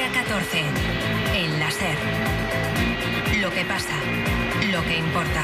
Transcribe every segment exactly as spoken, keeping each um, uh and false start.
catorce. El la SER. Lo que pasa, lo que importa.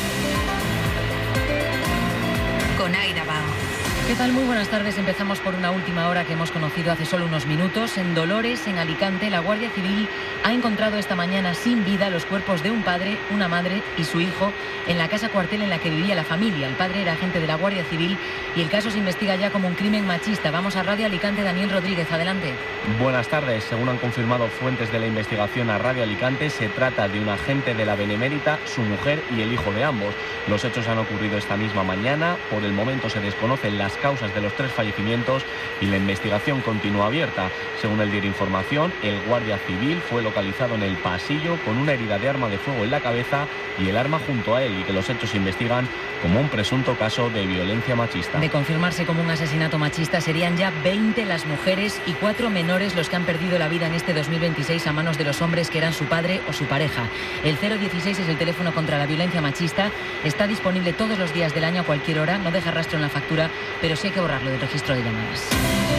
Con Aida Bao. ¿Qué tal? Muy buenas tardes. Empezamos por una última hora que hemos conocido hace solo unos minutos. En Dolores, en Alicante, la Guardia Civil ha encontrado esta mañana sin vida los cuerpos de un padre, una madre y su hijo en la casa cuartel en la que vivía la familia. El padre era agente de la Guardia Civil y el caso se investiga ya como un crimen machista. Vamos a Radio Alicante. Daniel Rodríguez, adelante. Buenas tardes. Según han confirmado fuentes de la investigación a Radio Alicante, se trata de un agente de la Benemérita, su mujer y el hijo de ambos. Los hechos han ocurrido esta misma mañana. Por el momento se desconocen las causas de los tres fallecimientos y la investigación continúa abierta. Según el diario Información, el guardia civil fue localizado en el pasillo con una herida de arma de fuego en la cabeza y el arma junto a él, y que los hechos se investigan como un presunto caso de violencia machista. De confirmarse como un asesinato machista, serían ya veinte las mujeres y cuatro menores los que han perdido la vida en este dos mil veintiséis a manos de los hombres que eran su padre o su pareja. El cero dieciséis es el teléfono contra la violencia machista. Está disponible todos los días del año a cualquier hora. No deja rastro en la factura, pero sí hay que borrarlo del registro de llamadas.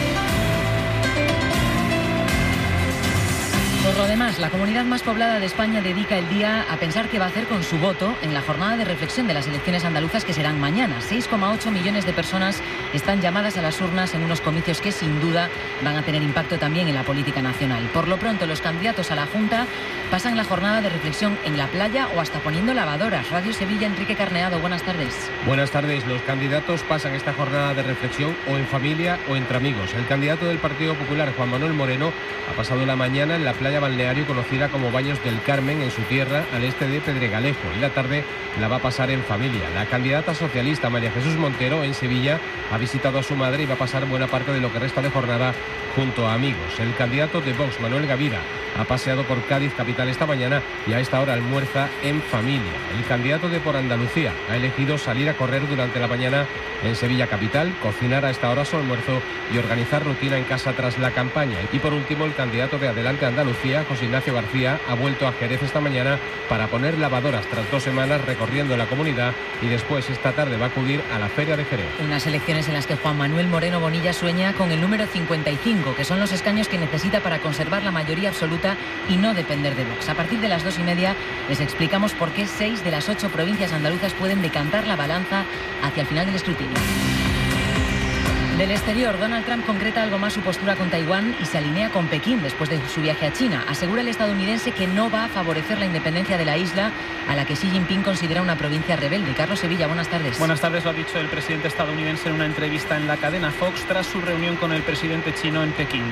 Por lo demás, la comunidad más poblada de España dedica el día a pensar qué va a hacer con su voto en la jornada de reflexión de las elecciones andaluzas que serán mañana. seis coma ocho millones de personas están llamadas a las urnas en unos comicios que sin duda van a tener impacto también en la política nacional. Por lo pronto, los candidatos a la Junta pasan la jornada de reflexión en la playa o hasta poniendo lavadoras. Radio Sevilla, Enrique Carneado, buenas tardes. Buenas tardes. Los candidatos pasan esta jornada de reflexión o en familia o entre amigos. El candidato del Partido Popular, Juan Manuel Moreno, ha pasado la mañana en la playa balneario conocida como Baños del Carmen, en su tierra, al este de Pedregalejo, y la tarde la va a pasar en familia. La candidata socialista María Jesús Montero, en Sevilla, ha visitado a su madre y va a pasar buena parte de lo que resta de jornada junto a amigos. El candidato de Vox, Manuel Gavira, ha paseado por Cádiz capital esta mañana y a esta hora almuerza en familia. El candidato de Por Andalucía ha elegido salir a correr durante la mañana en Sevilla capital, cocinar a esta hora su almuerzo y organizar rutina en casa tras la campaña. Y por último, el candidato de Adelante Andalucía, José Ignacio García, ha vuelto a Jerez esta mañana para poner lavadoras tras dos semanas recorriendo la comunidad, y después esta tarde va a acudir a la Feria de Jerez. Unas elecciones en las que Juan Manuel Moreno Bonilla sueña con el número cincuenta y cinco, que son los escaños que necesita para conservar la mayoría absoluta y no depender de Vox. A partir de las dos y media les explicamos por qué seis de las ocho provincias andaluzas pueden decantar la balanza hacia el final del escrutinio. Del exterior, Donald Trump concreta algo más su postura con Taiwán y se alinea con Pekín después de su viaje a China. Asegura el estadounidense que no va a favorecer la independencia de la isla, a la que Xi Jinping considera una provincia rebelde. Carlos Sevilla, buenas tardes. Buenas tardes, lo ha dicho el presidente estadounidense en una entrevista en la cadena Fox tras su reunión con el presidente chino en Pekín.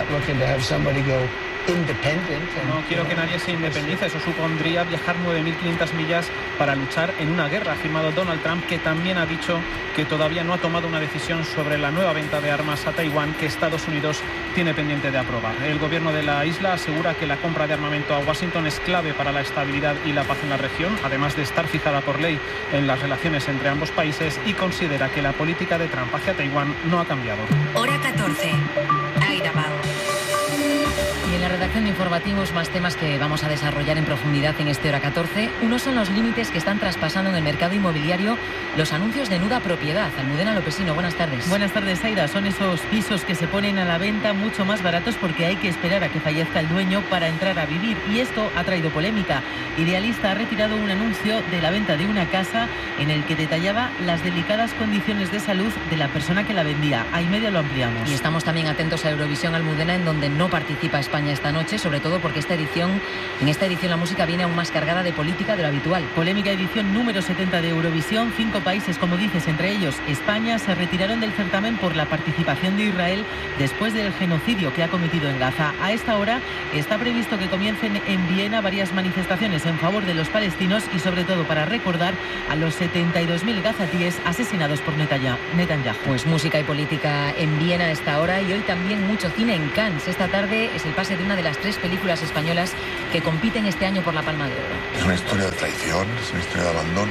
No quiero que nadie se independice, eso supondría viajar nueve mil quinientas millas para luchar en una guerra, ha afirmado Donald Trump, que también ha dicho que todavía no ha tomado una decisión sobre la nueva venta de armas a Taiwán que Estados Unidos tiene pendiente de aprobar. El gobierno de la isla asegura que la compra de armamento a Washington es clave para la estabilidad y la paz en la región, además de estar fijada por ley en las relaciones entre ambos países, y considera que la política de Trump hacia Taiwán no ha cambiado. Hora catorce. Aida Bao. Y en la redacción de informativos, más temas que vamos a desarrollar en profundidad en este Hora catorce. Uno son los límites que están traspasando en el mercado inmobiliario los anuncios de nuda propiedad. Almudena Lopesino, buenas tardes. Buenas tardes, Aida. Son esos pisos que se ponen a la venta mucho más baratos porque hay que esperar a que fallezca el dueño para entrar a vivir. Y esto ha traído polémica. Idealista ha retirado un anuncio de la venta de una casa en el que detallaba las delicadas condiciones de salud de la persona que la vendía. Ahí medio lo ampliamos. Y estamos también atentos a Eurovisión, Almudena, en donde no participa España esta noche, sobre todo porque esta edición, en esta edición la música viene aún más cargada de política de lo habitual. Polémica edición número setenta de Eurovisión. Cinco países, como dices, entre ellos España, se retiraron del certamen por la participación de Israel después del genocidio que ha cometido en Gaza. A esta hora está previsto que comiencen en Viena varias manifestaciones en favor de los palestinos y sobre todo para recordar a los setenta y dos mil gazatíes asesinados por Netanyahu. Pues música y política en Viena a esta hora, y hoy también mucho cine en Cannes. Esta tarde es el pase de una de las tres películas españolas que compiten este año por la Palma de Oro. Es una historia de traición, es una historia de abandono,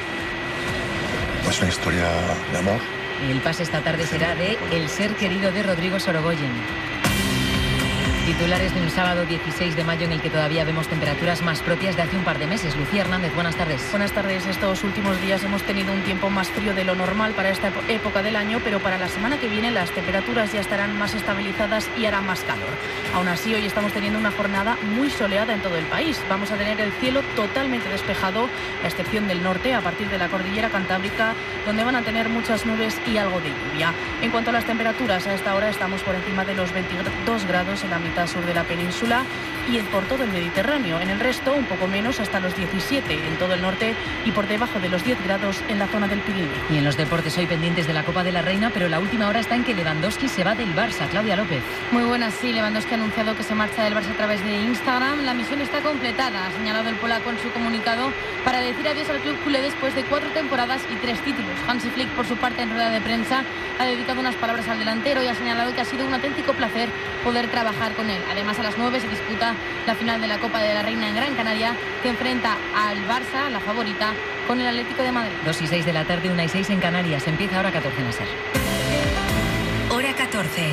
es una historia de amor. El pase esta tarde será de El ser querido de Rodrigo Sorogoyen. Titulares de un sábado dieciséis de mayo en el que todavía vemos temperaturas más propias de hace un par de meses. Lucía Hernández, buenas tardes. Buenas tardes. Estos últimos días hemos tenido un tiempo más frío de lo normal para esta época del año, pero para la semana que viene las temperaturas ya estarán más estabilizadas y hará más calor. Aún así, hoy estamos teniendo una jornada muy soleada en todo el país. Vamos a tener el cielo totalmente despejado, a excepción del norte, a partir de la cordillera cantábrica, donde van a tener muchas nubes y algo de lluvia. En cuanto a las temperaturas, a esta hora estamos por encima de los veintidós grados en la mitad sur de la península y por todo el Mediterráneo. En el resto, un poco menos, hasta los diecisiete en todo el norte y por debajo de los diez grados en la zona del Pirineo. Y en los deportes hoy pendientes de la Copa de la Reina, pero la última hora está en que Lewandowski se va del Barça. Claudia López. Muy buenas, sí. Lewandowski ha anunciado que se marcha del Barça a través de Instagram. La misión está completada, ha señalado el polaco en su comunicado, para decir adiós al club culé después de cuatro temporadas y tres títulos. Hansi Flick, por su parte, en rueda de prensa, ha dedicado unas palabras al delantero y ha señalado que ha sido un auténtico placer poder trabajar con él. Además, a las nueve se disputa la final de la Copa de la Reina en Gran Canaria, que enfrenta al Barça, la favorita, con el Atlético de Madrid. dos y seis de la tarde, una y seis en Canarias. Empieza hora catorce en la SER. Hora catorce.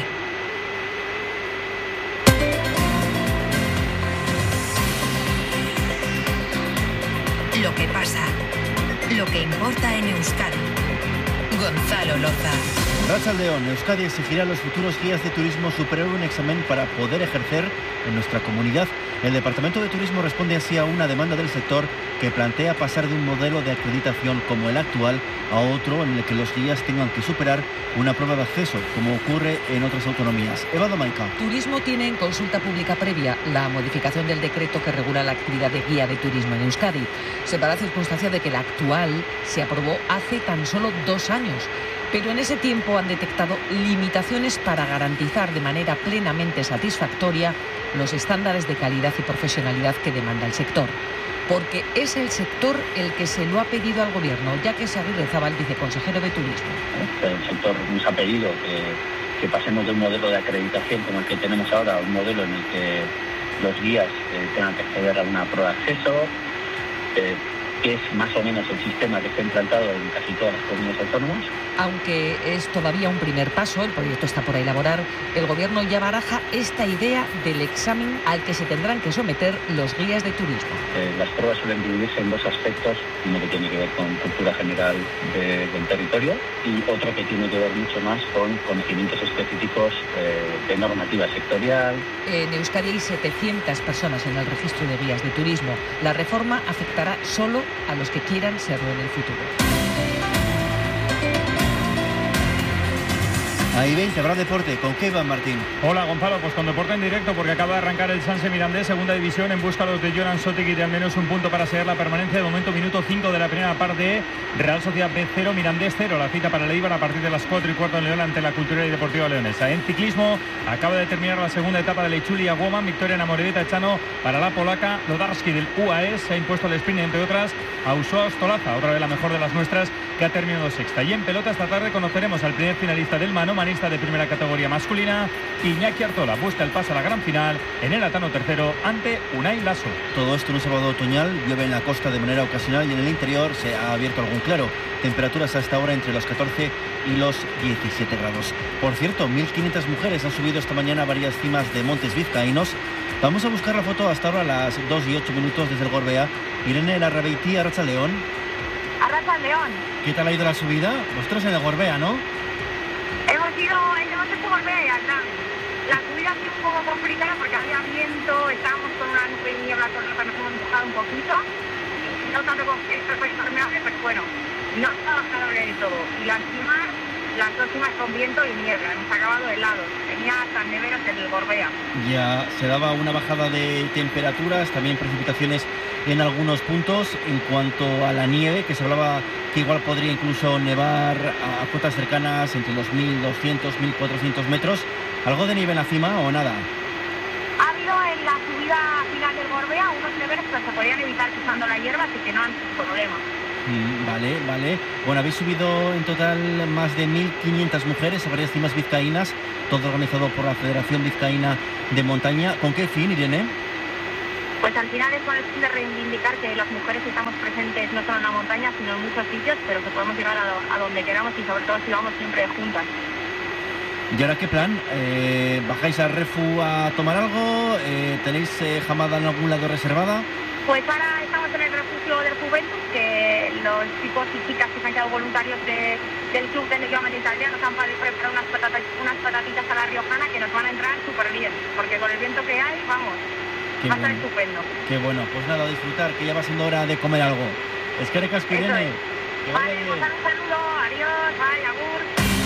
Lo que pasa, lo que importa en Euskadi. Gonzalo Loza. Arratsaldeon, Euskadi exigirá a los futuros guías de turismo superar un examen para poder ejercer en nuestra comunidad. El Departamento de Turismo responde así a una demanda del sector que plantea pasar de un modelo de acreditación como el actual a otro en el que los guías tengan que superar una prueba de acceso, como ocurre en otras autonomías. Eva Domaica. Turismo tiene en consulta pública previa la modificación del decreto que regula la actividad de guía de turismo en Euskadi. Se da la circunstancia de que la actual se aprobó hace tan solo dos años. Pero en ese tiempo han detectado limitaciones para garantizar de manera plenamente satisfactoria los estándares de calidad y profesionalidad que demanda el sector. Porque es el sector el que se lo ha pedido al gobierno, ya que Aguirre Zabal, viceconsejero de Turismo. El sector nos ha pedido que, que pasemos de un modelo de acreditación como el que tenemos ahora a un modelo en el que los guías eh, tengan que acceder a una prueba de acceso, eh, que es más o menos el sistema que está implantado en casi todas las comunidades autónomas. Aunque es todavía un primer paso, el proyecto está por elaborar, el gobierno ya baraja esta idea del examen al que se tendrán que someter los guías de turismo. Eh, las pruebas suelen dividirse en dos aspectos, uno que tiene que ver con cultura general de, del territorio y otro que tiene que ver mucho más con conocimientos específicos eh, de normativa sectorial. En Euskadi hay setecientas personas en el registro de guías de turismo. La reforma afectará solo a los que quieran serlo en el futuro. Ahí veinte, habrá deporte. ¿Con qué Iván Martín? Hola Gonzalo, pues con deporte en directo porque acaba de arrancar el Sanse Mirandés, segunda división, en busca los de Jonan Sotic y de al menos un punto para sellar la permanencia. De momento minuto cinco de la primera parte, Real Sociedad B cero, Mirandés cero. La cita para el Eibar a partir de las cuatro y cuarto en León ante la Cultural y Deportiva Leonesa. En ciclismo acaba de terminar la segunda etapa de Leichuli a Woman, victoria en Amorebieta Echano para la polaca. Lodarski del U A E se ha impuesto el sprint, entre otras a Usoa Ostolaza, otra vez la mejor de las nuestras, que ha terminado sexta. Y en pelota esta tarde conoceremos al primer finalista del mano manista de primera categoría masculina. Iñaki Artola busca el paso a la gran final en el Atano tercero ante Unai Lasso. Todo esto en un sábado otoñal, llueve en la costa de manera ocasional y en el interior se ha abierto algún claro. Temperaturas hasta ahora entre los catorce y los diecisiete grados. Por cierto, mil quinientas mujeres han subido esta mañana a varias cimas de montes vizcaínos. Vamos a buscar la foto hasta ahora a las dos y ocho minutos desde el Gorbea. Irene Larrabeití, Arratsaldeon. Arratsaldeon. ¿Qué tal ha ido la subida? Vosotros en el Gorbea, ¿no? Hemos ido, hemos hecho Gorbea y Aldán. La subida ha sido un poco complicada porque había viento, estábamos con una nube y niebla todo el rato, nos hemos mojado un poquito. No tanto con que esto fue impermeable, pero bueno, no está bajable del todo. Y las cimas, las dos cimas con viento y niebla, hemos acabado helados. Tenía hasta neveras en el Gorbea. Ya se daba una bajada de temperaturas, también precipitaciones en algunos puntos. En cuanto a la nieve, que se hablaba que igual podría incluso nevar a cotas cercanas entre los mil doscientos, mil cuatrocientos metros. ¿Algo de nieve en la cima o nada? Ha habido en la subida final del Gorbea unos neveros que se podían evitar pisando la hierba, así que no han tenido problema. Mm, vale, vale. Bueno, habéis subido en total más de mil quinientas mujeres a varias cimas vizcaínas, todo organizado por la Federación Vizcaína de Montaña. ¿Con qué fin, Irene? Pues al final es con el fin de reivindicar que las mujeres estamos presentes no solo en la montaña, sino en muchos sitios, pero que podemos llegar a, a donde queramos y sobre todo si vamos siempre juntas. ¿Y ahora qué plan? Eh, ¿Bajáis a Refu a tomar algo? Eh, ¿Tenéis eh, jamada en algún lado reservada? Pues ahora estamos en el refugio del Juventud, que los chicos y chicas que se han quedado voluntarios de, del club de Equipamiento Italiano nos han preparado unas, patatas, unas patatitas a la riojana que nos van a entrar súper bien, porque con el viento que hay, vamos, qué va a bueno. estar estupendo. Qué bueno, pues nada, a disfrutar, que ya va siendo hora de comer algo. Es que recas que Eso viene. es. Que Vale, vaya pues bien. un saludo, adiós, bye, agur.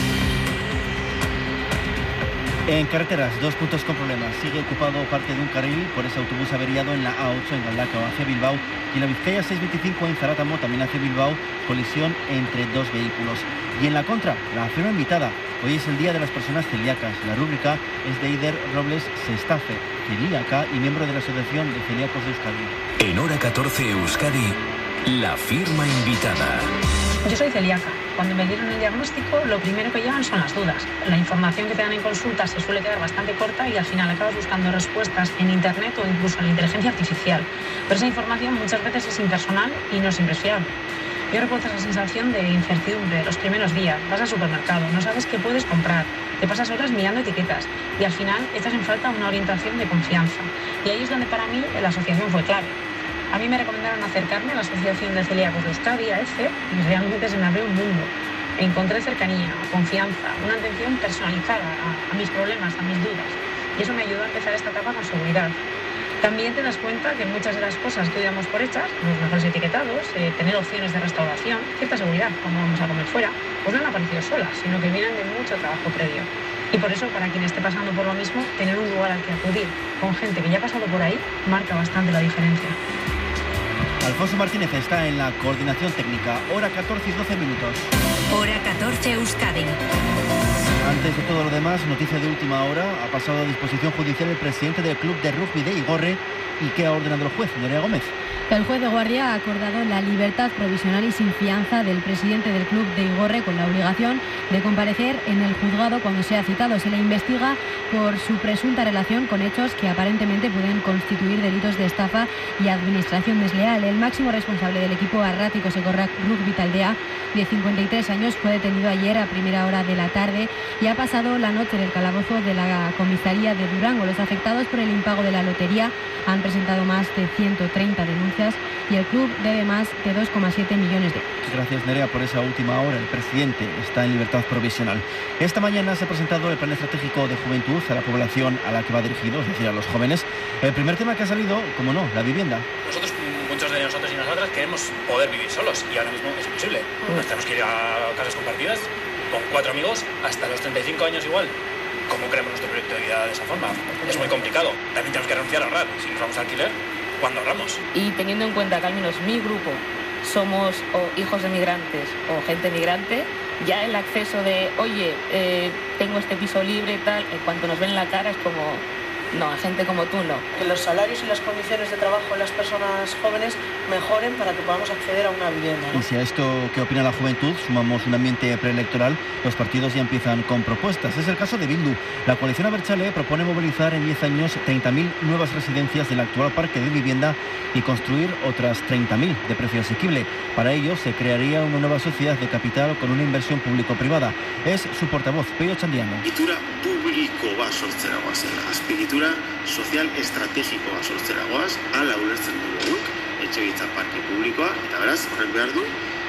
En carreteras, dos puntos con problemas. Sigue ocupado parte de un carril por ese autobús averiado en la A ocho en Galdacao hacia Bilbao, y en la Vizcaya seiscientos veinticinco en Zarátamo, también hacia Bilbao, colisión entre dos vehículos. Y en la contra, la firma invitada. Hoy es el Día de las Personas Celíacas. La rúbrica es de Eider Robles Sestafe, celíaca y miembro de la Asociación de Celíacos de Euskadi. En Hora catorce Euskadi, la firma invitada. Yo soy celíaca. Cuando me dieron el diagnóstico, lo primero que llevan son las dudas. La información que te dan en consulta se suele quedar bastante corta y al final acabas buscando respuestas en internet o incluso en la inteligencia artificial. Pero esa información muchas veces es impersonal y no siempre es fiable. Yo recuerdo esa sensación de incertidumbre los primeros días. Vas al supermercado, no sabes qué puedes comprar, te pasas horas mirando etiquetas y al final echas en falta una orientación de confianza. Y ahí es donde para mí la asociación fue clave. A mí me recomendaron acercarme a la Asociación de Celíacos de Euskadi, A E C E, y realmente se me abrió un mundo. Encontré cercanía, confianza, una atención personalizada a, a mis problemas, a mis dudas. Y eso me ayudó a empezar esta etapa con seguridad. También te das cuenta que muchas de las cosas que hoy damos por hechas, los mejores etiquetados, eh, tener opciones de restauración, cierta seguridad cuando vamos a comer fuera, pues no han aparecido solas, sino que vienen de mucho trabajo previo. Y por eso, para quien esté pasando por lo mismo, tener un lugar al que acudir con gente que ya ha pasado por ahí marca bastante la diferencia. Alfonso Martínez está en la coordinación técnica. Hora catorce y doce minutos. Hora catorce Euskadi. Antes de todo lo demás, noticia de última hora. Ha pasado a disposición judicial el presidente del club de rugby de Igorre. ¿Y qué ha ordenado el juez, Nerea Gómez? El juez de guardia ha acordado la libertad provisional y sin fianza del presidente del club de Igorre, con la obligación de comparecer en el juzgado cuando sea citado. Se le investiga por su presunta relación con hechos que aparentemente pueden constituir delitos de estafa y administración desleal. El máximo responsable del equipo Arrático Segorrak Rugby Taldea, de cincuenta y tres años, fue detenido ayer a primera hora de la tarde y ha pasado la noche en el calabozo de la comisaría de Durango. Los afectados por el impago de la lotería han presentado más de ciento treinta denuncias y el club debe más de dos coma siete millones de euros. Gracias, Nerea, por esa última hora. El presidente está en libertad provisional. Esta mañana se ha presentado el Plan Estratégico de Juventud a la población a la que va dirigido, es decir, a los jóvenes. El primer tema que ha salido, como no, la vivienda. Nosotros, muchos de nosotros y nosotras, queremos poder vivir solos y ahora mismo es imposible. Nos tenemos que ir a casas compartidas con cuatro amigos hasta los treinta y cinco años igual. ¿Cómo creamos nuestro proyecto de vida de esa forma? Es muy complicado. También tenemos que renunciar a ahorrar. Si nos vamos a alquiler, ¿cuándo ahorramos? Y teniendo en cuenta que al menos mi grupo somos o hijos de migrantes o gente migrante, ya el acceso de, oye, eh, tengo este piso libre y tal, en cuanto nos ven la cara es como, no, a gente como tú no. Que los salarios y las condiciones de trabajo de las personas jóvenes mejoren para que podamos acceder a una vivienda, ¿no? Y si a esto que opina la juventud sumamos un ambiente preelectoral, los partidos ya empiezan con propuestas. Es el caso de Bildu. La coalición Abertzale propone movilizar en diez años treinta mil nuevas residencias del actual parque de vivienda y construir otras treinta mil de precio asequible. Para ello se crearía una nueva sociedad de capital con una inversión público-privada. Es su portavoz, Peio Chandiano. Egitura publiko bat sortzera goazela, azpiegitura sozial estrategiko bat sortzera goaz, hala ulertzen dugu guk, etxebizitza parke publikoa, eta beraz, horrek behar du,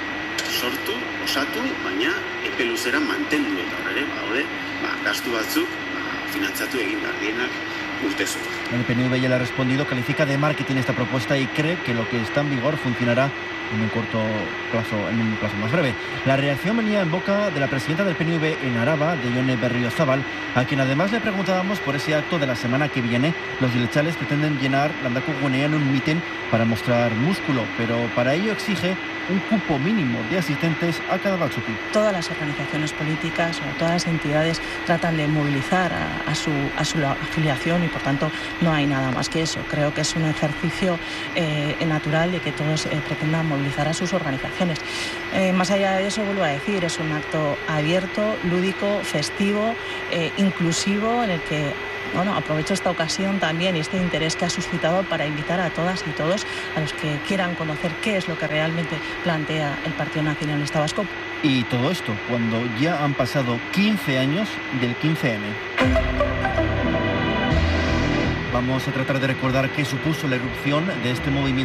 sortu, osatu, baina epe luzera mantendu eta horre, baude, ba, gastu batzuk, ba, finantzatu egin behar dienak urtezu. El P N V ya le ha respondido, califica de marketing esta propuesta y cree que lo que está en vigor funcionará en un corto plazo, en un plazo más breve. La reacción venía en boca de la presidenta del P N V en Araba, de Ione Berriozábal, a quien además le preguntábamos por ese acto de la semana que viene. Los dilechales pretenden llenar Landako Gunea en un mitin para mostrar músculo, pero para ello exige un cupo mínimo de asistentes a cada batzuki. Todas las organizaciones políticas o todas las entidades tratan de movilizar a, a, su, a su afiliación y por tanto no hay nada más que eso. Creo que es un ejercicio eh, natural de que todos eh, pretendan movilizar a sus organizaciones. Eh, más allá de eso, vuelvo a decir, es un acto abierto, lúdico, festivo, eh, inclusivo, en el que bueno, aprovecho esta ocasión también y este interés que ha suscitado para invitar a todas y todos a los que quieran conocer qué es lo que realmente plantea el Partido Nacionalista Vasco. Y todo esto cuando ya han pasado quince años del quince eme. Vamos a tratar de recordar qué supuso la erupción de este movimiento